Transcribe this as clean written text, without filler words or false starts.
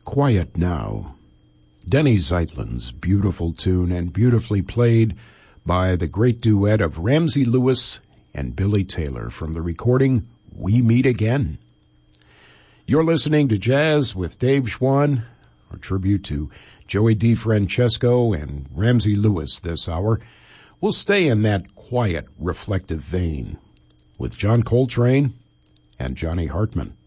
Quiet Now. Denny Zeitlin's beautiful tune and beautifully played by the great duet of Ramsey Lewis and Billy Taylor from the recording We Meet Again. You're listening to Jazz with Dave Schwann, our tribute to Joey DeFrancesco and Ramsey Lewis this hour. We'll stay in that quiet, reflective vein with John Coltrane and Johnny Hartman.